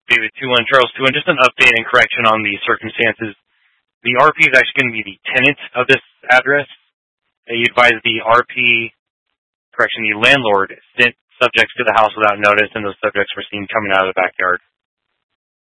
David 21, Charles 21, just an update and correction on the circumstances. The RP is actually going to be the tenant of this address. You advise the landlord sent subjects to the house without notice, and those subjects were seen coming out of the backyard.